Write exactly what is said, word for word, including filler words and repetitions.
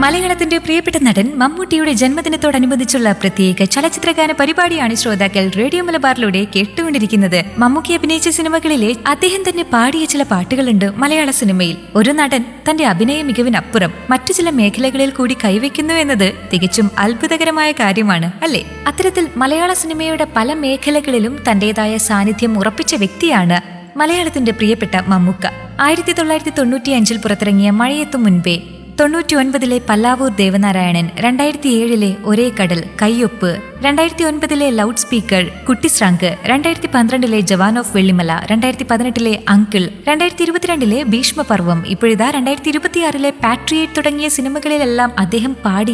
മലയാളത്തിന്റെ പ്രിയപ്പെട്ട നടൻ മമ്മൂട്ടിയുടെ ജന്മദിനത്തോടനുബന്ധിച്ചുള്ള പ്രത്യേക ചലച്ചിത്രഗാന പരിപാടിയാണ് ശ്രോതാക്കൾ റേഡിയോ മലബാറിലൂടെ കേട്ടുകൊണ്ടിരിക്കുന്നത്. മമ്മൂട്ടി അഭിനയിച്ച സിനിമകളിലെ അദ്ദേഹം തന്നെ പാടിയ ചില പാട്ടുകളുണ്ട് മലയാള സിനിമയിൽ. ഒരു നടൻ തന്റെ അഭിനയ മികവിനപ്പുറം മറ്റു ചില മേഖലകളിൽ കൂടി കൈവയ്ക്കുന്നു എന്നത് തികച്ചും അത്ഭുതകരമായ കാര്യമാണ്, അല്ലേ? അത്തരത്തിൽ മലയാള സിനിമയുടെ പല മേഖലകളിലും തന്റേതായ സാന്നിധ്യം ഉറപ്പിച്ച വ്യക്തിയാണ് മലയാളത്തിന്റെ പ്രിയപ്പെട്ട മമ്മൂക്ക. ആയിരത്തി തൊള്ളായിരത്തി തൊണ്ണൂറ്റി അഞ്ചിൽ പുറത്തിറങ്ങിയ മഴയെത്തും മുൻപേ, തൊണ്ണൂറ്റി ഒൻപതിലെ പല്ലാവൂർ ദേവനാരായണൻ, രണ്ടായിരത്തി ഏഴിലെ ഒരേ കടൽ, കയ്യൊപ്പ്, രണ്ടായിരത്തി ഒൻപതിലെ ലൗഡ് സ്പീക്കർ, കുട്ടിശ്രാങ്ക്, രണ്ടായിരത്തി പന്ത്രണ്ടിലെ ജവാൻ ഓഫ് വെള്ളിമല, രണ്ടായിരത്തി പതിനെട്ടിലെ അങ്കിൾ, രണ്ടായിരത്തി ഇരുപത്തിരണ്ടിലെ ഭീഷ്മപർവം, ഇപ്പോഴിതാ രണ്ടായിരത്തി ഇരുപത്തിയാറിലെ പാട്രിയേറ്റ് തുടങ്ങിയ സിനിമകളിലെല്ലാം അദ്ദേഹം പാടി